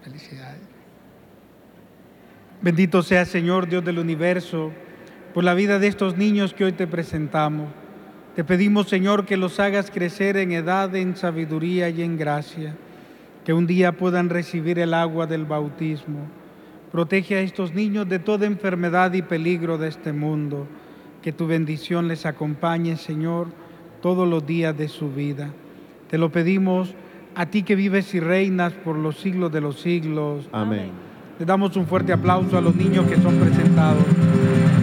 Felicidades. Bendito sea, Señor, Dios del universo, por la vida de estos niños que hoy te presentamos. Te pedimos, Señor, que los hagas crecer en edad, en sabiduría y en gracia, que un día puedan recibir el agua del bautismo. Protege a estos niños de toda enfermedad y peligro de este mundo. Que tu bendición les acompañe, Señor, todos los días de su vida. Te lo pedimos a ti que vives y reinas por los siglos de los siglos. Amén. Le damos un fuerte aplauso a los niños que son presentados.